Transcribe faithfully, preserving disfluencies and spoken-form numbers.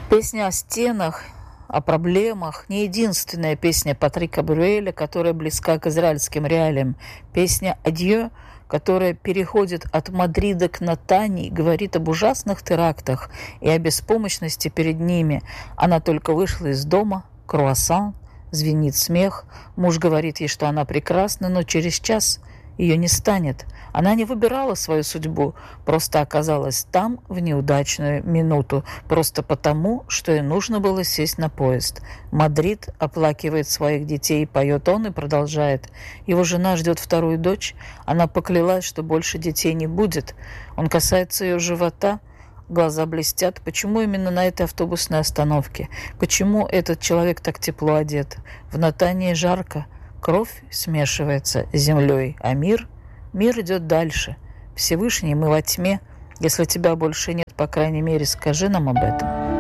Песня о стенах, о проблемах не единственная песня Патрика Брюэля, которая близка к израильским реалиям. Песня «Адьё», которая переходит от Мадрида к Натании, говорит об ужасных терактах и о беспомощности перед ними. Она только вышла из дома, круассан, звенит смех. Муж говорит ей, что она прекрасна, но через час ее не станет. Она не выбирала свою судьбу, просто оказалась там в неудачную минуту, просто потому, что ей нужно было сесть на поезд. Мадрид оплакивает своих детей, поет он и продолжает. Его жена ждет вторую дочь, она поклялась, что больше детей не будет. Он касается ее живота, глаза блестят. Почему именно на этой автобусной остановке? Почему этот человек так тепло одет? В Натании жарко. Кровь смешивается с землей, а мир, мир идет дальше. Всевышний, мы во тьме. Если тебя больше нет, по крайней мере, скажи нам об этом.